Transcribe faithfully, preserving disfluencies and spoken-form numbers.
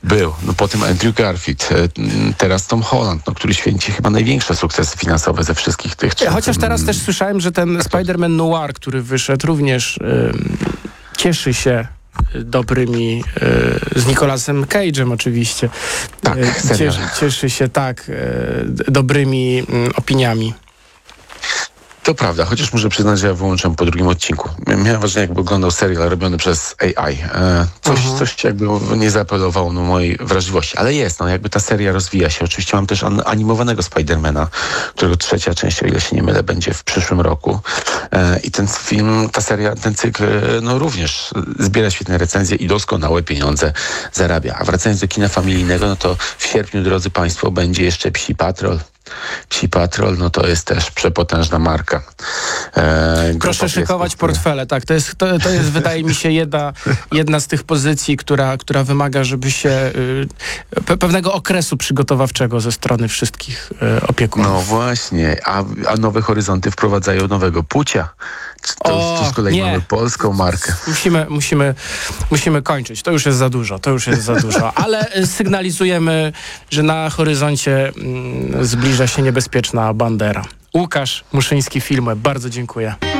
Był. No potem Andrew Garfield, teraz Tom Holland, no, który święci chyba największe sukcesy finansowe ze wszystkich tych trzech. Chociaż teraz też słyszałem, że ten Spider-Man Noir, który wyszedł, również y, cieszy się dobrymi, y, z Nicolasem Cage'em oczywiście. Tak, y, cieszy, cieszy się tak y, dobrymi y, opiniami. To prawda, chociaż muszę przyznać, że ja wyłączyłem po drugim odcinku. Miałem wrażenie, jakby oglądał serial robiony przez A I. E, coś, uh-huh. coś jakby nie zaapelowało na mojej wrażliwości. Ale jest, no jakby ta seria rozwija się. Oczywiście mam też an- animowanego Spidermana, którego trzecia część, o ile się nie mylę, będzie w przyszłym roku. E, I ten film, ta seria, ten cykl, no również zbiera świetne recenzje i doskonałe pieniądze zarabia. A wracając do kina familijnego, no to w sierpniu, drodzy Państwo, będzie jeszcze Psi Patrol. Psi Patrol, no to jest też przepotężna marka. E, Proszę szykować portfele, tak. To jest, to, to jest wydaje mi się, jedna, jedna z tych pozycji, która, która wymaga, żeby się y, pe, pewnego okresu przygotowawczego ze strony wszystkich y, opiekunów. No właśnie, a, a Nowe Horyzonty wprowadzają nowego Pucia. To, o, to z kolei nie. mamy polską markę. Musimy, musimy, musimy kończyć. To już jest za dużo, to już jest za dużo. Ale sygnalizujemy, że na horyzoncie mm, zbliża się niebezpieczna bandera. Łukasz Muszyński, Filmweb. Bardzo dziękuję.